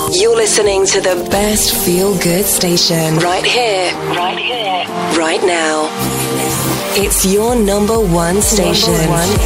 You're listening to the best feel-good station right here, right now. It's your number one station.